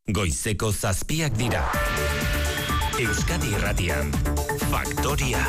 Goizeko 7 dira. Euskadi Irratian, Faktoria.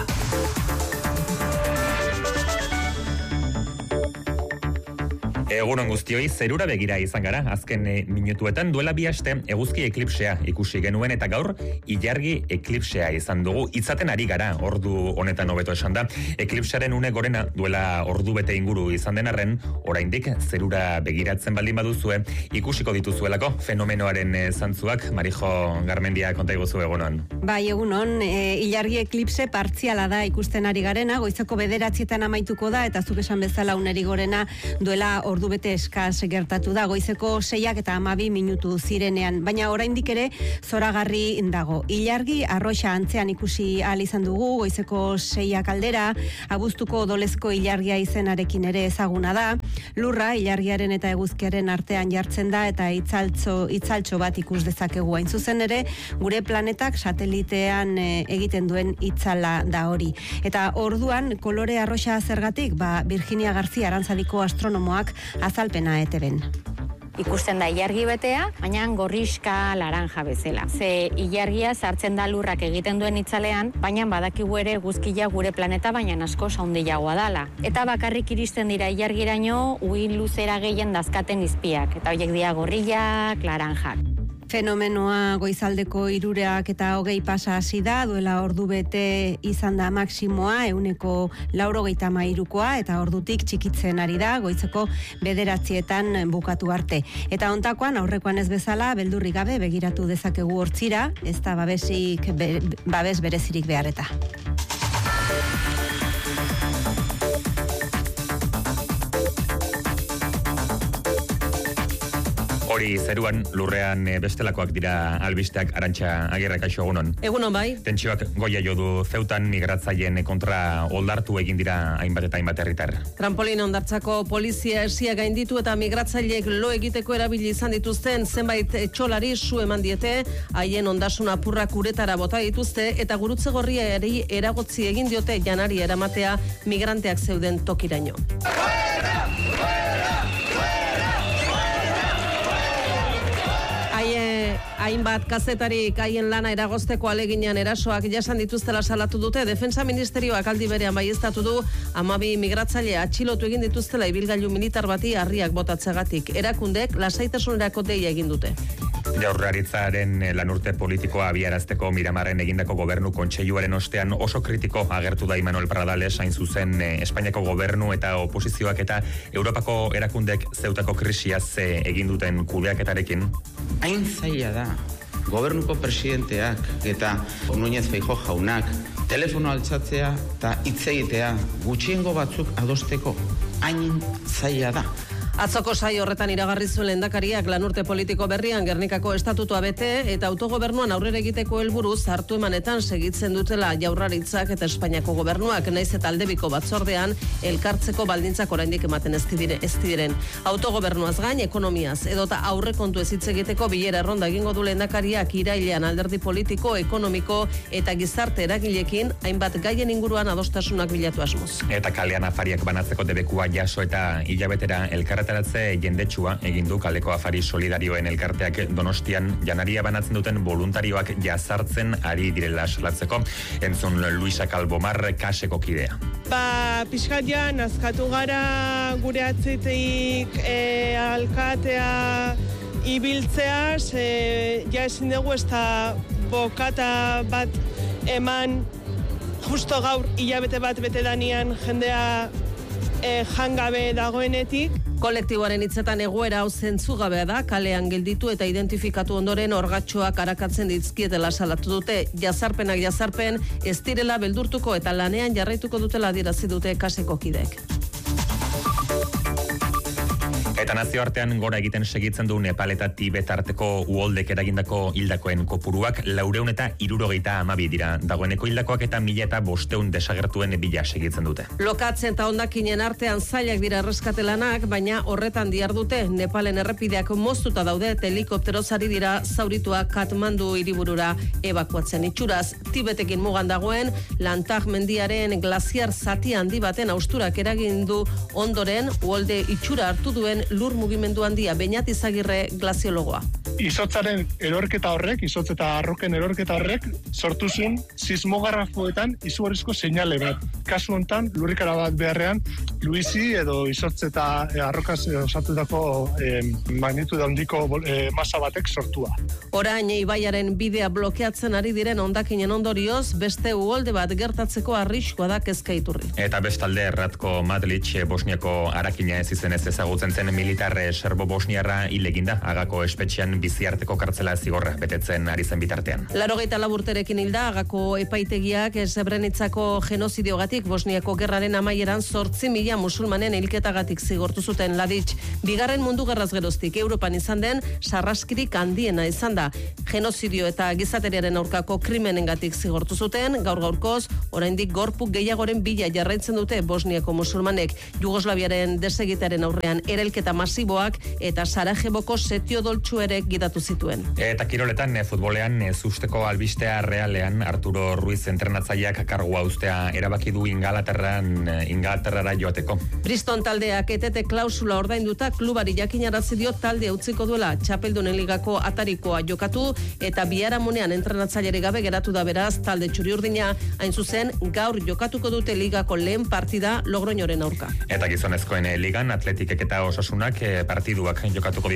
Egunon guztioi, zerura begira izan gara, azken minutuetan duela 2 aste eguzki eklipsea ikusi genuen eta gaur ilargi eklipsea izan dugu. Itzaten ari gara, ordu honetan hobeto esan da. Eklipsearen une gorena duela ordu bete inguru izan den arren, oraindik zerura begiratzen baldin baduzue, ikusiko dituzuelako fenomenoaren zantzuak. Marijo Garmendia, konta iguzu egunon. Bai, egunon, ilargi eklipse partziala da ikusten ari garena, goizeko 9:00 amaituko da, eta zuk esan bezala uneri gorena duela ordu bete eskaz gertatu da, goizeko 6:12 minutu zirenean, baina oraindik ere zoragarri dago. Ilargi arroxa antzean ikusi ahal izan dugu, goizeko 6 aldera, abuztuko odolezko ilargia izenarekin ere ezaguna da, lurra ilargiaren eta eguzkiaren artean jartzen da, eta itzaltxo bat ikus dezakegu. Hain zuzen ere, gure planetak satelitean egiten duen itzala da hori. Eta orduan, kolore arroxa zergatik, Virginia García Arantzadiko astronomoak azalpena eteben. Ikusten da ilargi betea, baina gorriska laranja bezala. Ze ilargia sartzen da lurrak egiten duen itzalean, baina badakigu ere eguzkia gure planeta baina asko handiagoa dala. Eta bakarrik iristen dira ilargiraino uhin luzera gehien dazkaten izpiak, eta horiek dira gorriak, laranjak. Fenomenoa goizaldeko 3 eta 20 pasa hasi da, duela ordu bete izan da maksimoa, 183koa, eta ordutik txikitzen ari da, goizeko 9:00 bukatu arte. Eta hontakoan, aurrekoan ez bezala, beldurrik gabe begiratu dezakegu hortzira, ez da babes berezirik beharreta. Hori zeruan, lurrean bestelakoak dira albisteak. Arantxa Agirre, kaixo egunon. Egunon bai. Tentsioak goia jo du Zeutan, migratzaileen kontra oldartu egin dira hainbat eta hainbat herritar. Trampolin hondartzako polizia esia gainditu eta migratzaileek lo egiteko erabili izan dituzten zenbait etxolari su eman diete, haien ondasun apurrak uretara bota dituzte eta gurutze gorriari eragotzi egin diote janari eramatea migranteak zeuden tokiraino. Hainbat kazetarik haien lana eragozteko aleginean erasoak jasan dituztela salatu dute. Defensa Ministerioak aldi berean baieztatu du 12 migratzaile atxilotu egin dituztela ibilgailu militar bati harriak botatzegatik. Erakundek lasaitasunerako deia egin dute. Jaurlaritzaren lanurte politikoa abiarazteko Miramarren egindako gobernu kontseiluaren ostean oso kritiko agertu da Imanol Pradales, hain zuzen Espainiako gobernu eta oposizioak eta Europako erakundek Zeutako krisiaz egin duten kudeaketarekin. Hain zaila da, gobernuko presidenteak eta Núñez Feijóo jaunak telefono altzatzea eta hitz egitea gutxiengo batzuk adosteko, hain zaila da. Atzoko saio horretan iragarri zuen lehendakariak lanurte politiko berrian Gernikako estatutua bete eta autogobernuan aurrera egiteko helburuz hartu emanetan segitzen dutela Jaurlaritzak eta Espainiako gobernuak, naiz eta aldebiko batzordean elkartzeko baldintzak oraindik ematen ez diren. Autogobernuaz gain, ekonomiaz edota aurrekontu ez hitz egiteko bilera erronda egingo du lehendakariak irailean alderdi politiko, ekonomiko eta gizarte eragileekin hainbat gaien inguruan adostasunak bilatu asmoz. Eta kalean afariak banatzeko debekua jaso eta hilabetera elkarretaratze jendetsua egin du kaleko afari solidarioen elkarteak Donostian janaria banatzen duten voluntarioak jazartzen ari direla salatzeko. Entzun Luisa Calvomar kaseko kidea. Pixkat ja nazkatu gara gure atzitik alkatea ibiltzeaz, ja ezin dugu ez da bokata bat eman justo gaur hilabete bat bete danian jendea jangabe dagoenetik. Kolektiboaren hitzetan egoera hau zentzugabea da, kalean gelditu eta identifikatu ondoren orgatxoak arakatzen dizkietela salatu dute. Jazarpen ez direla beldurtuko eta lanean jarraituko dutela adierazi dute kaseko kideek. Eta nazioartean gora egiten segitzen du Nepal eta Tibet arteko uholdek eragindako hildakoen kopuruak 472 dira. Dagoeneko hildakoak eta 1500 desagertuen bila segitzen dute. Lokatzen eta hondakinen artean zailak dira erreskatelanak, baina horretan dihardute. Nepalen errepideak moztuta daude eta helikopteroz ari dira zaurituak Katmandu hiriburura ebakuatzen. Itxuraz, Tibetekin mugan dagoen Lantag mendiaren glaziar zati handi baten hausturak eragindu ondoren uholde itxura hartu duen lur mugimendu handia. Beñat Izagirre, glaziologoa. izotzaren erorketa horrek, izotz eta arroken erorketa horrek, sortu zuen sismografoetan izugarrizko seinale bat. Kasu honetan, lurrikara bat beharrean, luizi edo izotz eta arrokaz osatutako magnitude handiko masa batek sortua. Orain ibaiaren bidea blokeatzen ari diren hondakinen ondorioz, beste uholde bat gertatzeko arriskua da kezka iturri. Eta bestalde Ratko Mladić Bosniako harakina ez izenez ezagutzen zen militar serbo bosniarra hil eginda, Agako espetxean biziarteko kartzela zigorra betetzen ari zen bitartean. 84 urterekin hilda, Agako epaitegiak Srebrenitzako genozidiogatik Bosniako gerraren amaieran 8.000 musulmanen hilketagatik zigortu zuten. Mladić, Bigarren Mundu Gerraz geroztik Europan izan den sarraskirik handiena izan da. Genozidio eta gizateriaren aurkako krimenengatik zigortu zuten, gaur-gaurkoz, oraindik gorpuk gehiagoren bila jarraitzen dute Bosniako musulmanek. Jugoslaviaren desegitearen aurrean erelketa masiboak eta Sarajevoko setio doltsu ere gidatu zituen. Eta kiroletan, futbolean, zusteko albistea Realean Arturo Ruiz entrenatzaileak kargua uztea erabaki du Ingalaterrara joateko. Bristol taldeak etete klausula ordainduta klubari jakinarazi dio talde utziko duela Txapeldunen ligako atarikoa jokatu eta biharamunean entrenatzailerik gabe geratu da, beraz talde txuri-urdina hain zuzen gaur jokatuko dute ligako lehen partida Logroñoren aurka. Eta gizonezkoen ligan Atletikek eta Osasunak partiduak jokatu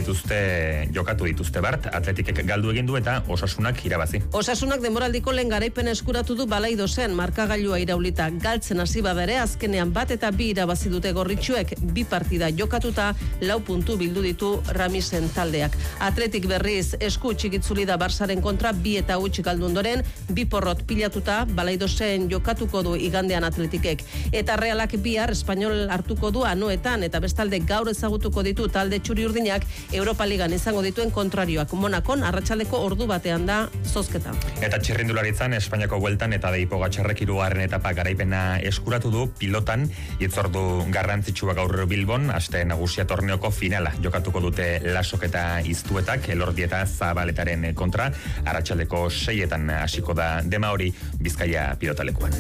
dituzte bart, Atletikek galdu egin du eta Osasunak irabazi. Osasunak denboraldiko lehen garaipen eskuratu du Balaidosen, markagailua iraulita galtzen hasi badere, azkenean 1 eta 2 irabazi dute gorritxuek, 2 partida jokatuta 4 puntu bildu ditu Ramisen taldeak. Atletik berriz esku txikitzuli da Barsaren kontra 2 eta 0 galdu ondoren, 2 porrot pilatuta Balaidosen jokatuko du igandean Atletikek. Eta Realak bihar Espainol hartuko du Anoetan eta bestalde gaur ezagutuko ditu talde txuri-urdinak Europa Ligan izango dituen kontrarioak. Monakon arratsaldeko ordu batean da zozketa. Eta txirrindularitzan Espainiako bueltan eta Deipo Gatxarrek 3. etapa garaipena eskuratu du pilotan, hitzordu garrantzitsua gaur Bilbon, aste nagusia torneoko finala jokatuko dute Lasok eta Iztuetak Elordieta Zabaletaren kontra, arratsaldeko 6etan hasiko da dema hori Bizkaia pilotalekuan.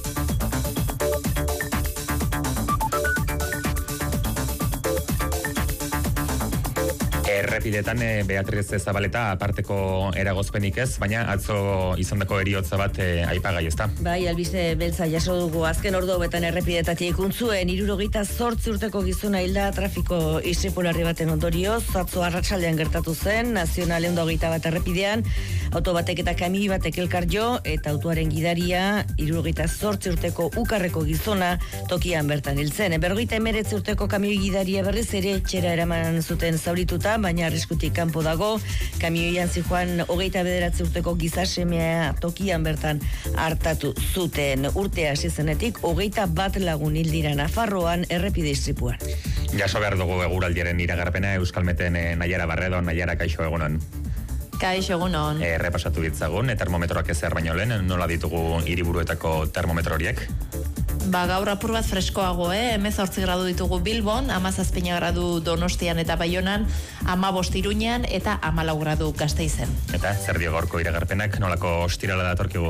Errepidetan Beatriz Zabaleta aparteko eragozpenik ez, baina atzo izandako heriotza bat aipagai, ezta? Bai, albiste beltza jaso dugu azken ordu hauetan errepidetatik untzuen 78 urteko gizona hilda trafiko istripu larri baten ondorioz, atzo arratsaldean gertatu zen, Nazional 121 errepidean, auto batek eta kamioi batek elkar jo, eta autoaren gidaria 78 urteko ukarreko gizona tokian bertan hil zen. 59 urteko kamioi gidaria berriz ere etxera eraman zuten zaurituta, baina arriskutik kanpo dago. Kamioian zijoan 29 urteko gizasemea tokian bertan hartatu zuten. Urtea hasi zenetik 21 lagun hil dira Nafarroan errepide istripuan. Jaso behar dugu eguraldiaren iragarpena Euskalmeten Naiara Barredo. Naiara, kaixo egunon. Kaixo egunon. Repasatu ditzagun, termometroak ezer baino lehen, nola ditugu hiriburuetako termometro horiek? Gaur apur bat freskoago, 18 gradu ditugu Bilbon, 17 gradu Donostian eta Baionan, 15 Iruñan eta 14 gradu Gasteizen. Eta zer dio gaurko iragarpenak, nolako ostirala datorkigu?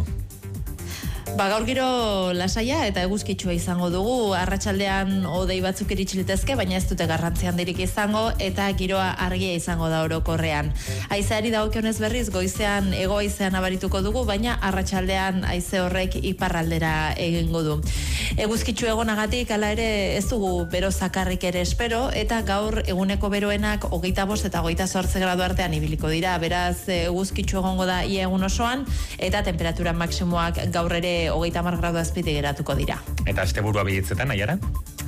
Gaur giro lasaia eta eguzkitsua izango dugu, arratsaldean hodei batzuk iritsi litezke, baina ez dute garrantzi handirik izango eta giroa argia izango da orokorrean. Haizeari dagokionez berriz goizean hego-haizean nabarituko dugu, baina arratsaldean haize horrek iparraldera egingo du. Eguzkitsu egonagatik hala ere ez dugu bero zakarrik ere espero eta gaur eguneko beroenak 25 eta 28 gradu artean ibiliko dira. Beraz eguzkitsu egongo da ia egun osoan eta temperatura maksimoak gaur ere 30 gradu azpiti geratuko dira. Eta asteburua bihitzetan, Naiara?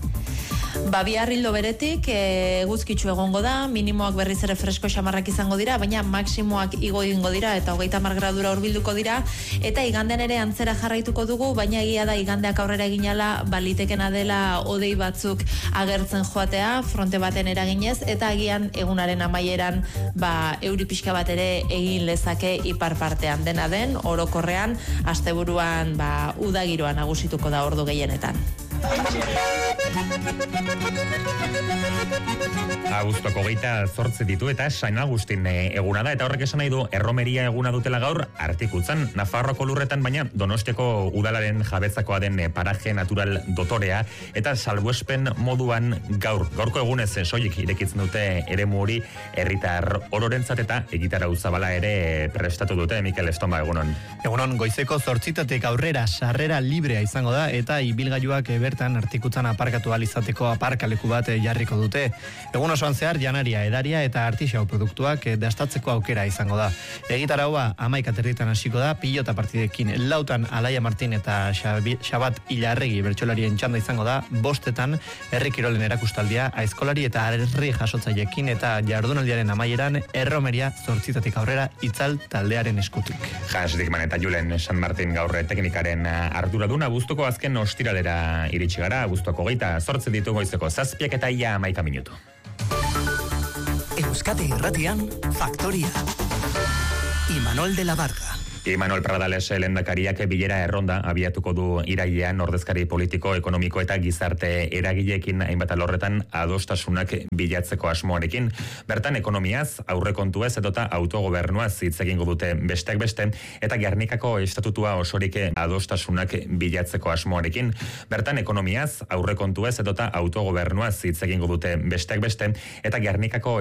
Bihar ildo beretik eguzkitsu egongo da, minimoak berriz ere fresko xamarrak izango dira, baina maksimoak igo egingo dira eta 30 gradura hurbilduko dira, eta igandean ere antzera jarraituko dugu, baina egia da igandeak aurrera eginala balitekena dela hodei batzuk agertzen joatea, fronte baten eraginez, eta agian egunaren amaieran euri pixka bat ere egin lezake ipar partean. Dena den, orokorrean, asteburuan udagiroa nagusituko da ordu gehienetan. Abuztuko 28 ditu eta San Agustin eguna da, eta horrek esan nahi du erromeria eguna dutela gaur Artikutzan, Nafarroako lurretan, baina Donostiako udalaren jabetzakoa den paraje natural dotorea, eta salbuespen moduan gaurko egunez soilik irekitzen dute eremu hori herritar ororentzat, eta egitarau zabala ere prestatu dute. Mikel Estomba, egunon. Egunon, goizeko 8 aurrera sarrera librea izango da, eta ibilgailuak bertan Artikutzan aparkatu ahal izateko aparkaleku bat jarriko dute. Egun osoan zehar janaria, edaria eta artisau produktuak dastatzeko aukera izango da. Egitaraua 11:00 hasiko da, pilota partidekin 4 Alaia Martin eta Xabat Ilarregi bertsolarien txanda izango da, 5 herri kirolen erakustaldia, aizkolari eta herri jasotzaileekin, eta jardunaldiaren amaieran erromeria 8 aurrera itzal taldearen eskutik. Hans Dikman eta Julen San Martin gaur teknikaren arduradun. Abuztuko azken ostiralera iritsi gara, abuztuko 28 ditu goizeko 7 eta ia 11 minutu. Euskadi Irratian, Faktoria. Imanol de la Barca. Imanol Pradales lehendakariak bilera erronda abiatuko du irailean ordezkari politiko, ekonomiko eta gizarte eragileekin hainbat alorretan adostasunak bilatzeko asmoarekin. Bertan ekonomiaz, aurrekontuez edota autogobernuaz hitz egingo dute besteak beste, eta Gernikako estatutua osorik adostasunak bilatzeko asmoarekin. Bertan ekonomiaz, aurrekontuez edota autogobernuaz hitz egingo dute besteak beste, eta Gernikako